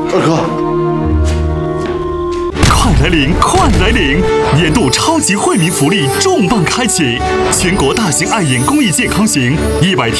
二哥。 快来领，快来领！年度超级惠民福利重磅开启，全国大型爱眼公益健康行100天